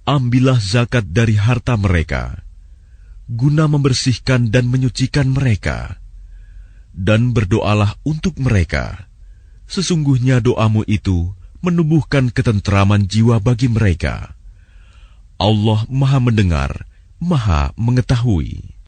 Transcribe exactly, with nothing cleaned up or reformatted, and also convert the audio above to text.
ambillah zakat dari harta mereka, guna membersihkan dan menyucikan mereka, dan berdoalah untuk mereka. Sesungguhnya doamu itu menumbuhkan ketentraman jiwa bagi mereka. Allah Maha Mendengar, Maha Mengetahui.